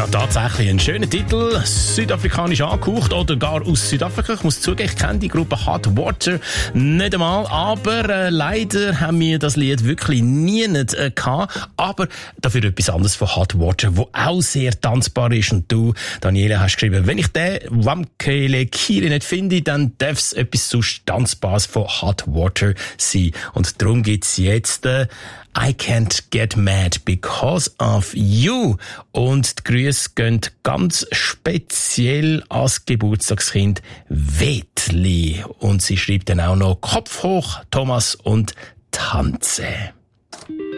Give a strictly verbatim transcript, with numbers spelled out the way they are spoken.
tatsächlich ein schöner Titel, südafrikanisch angehaucht oder gar aus Südafrika. Ich muss zugeben, ich kenne die Gruppe Hot Water nicht einmal, aber äh, leider haben wir das Lied wirklich nie nicht äh, gehabt. Aber dafür etwas anderes von Hot Water, wo auch sehr tanzbar ist. Und du, Daniela, hast geschrieben, wenn ich den Wamkele Kiri nicht finde, dann darf es etwas sonst Tanzbares von Hot Water sein. Und darum gibt's jetzt äh, I Can't Get Mad Because of You. Und die Grüße gehen ganz speziell als Geburtstagskind Wetli. Und sie schreibt dann auch noch Kopf hoch, Thomas und Tanze.